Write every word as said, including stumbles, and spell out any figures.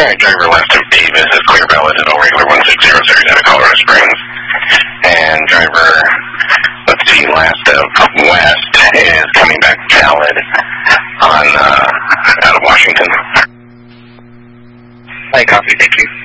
Alright, driver left of Davis is clear valid at all regular one six zero series out of Colorado Springs. And driver, let's see, last of West is coming back valid on, uh, out of Washington. Hi, copy, thank you.